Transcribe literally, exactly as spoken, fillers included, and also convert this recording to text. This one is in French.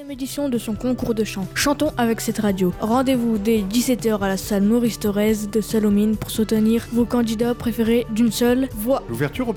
édition de son concours de chant. Chantons avec cette radio. Rendez-vous dès dix-sept heures à la salle Maurice Thorez de Salomine pour soutenir vos candidats préférés d'une seule voix. L'ouverture au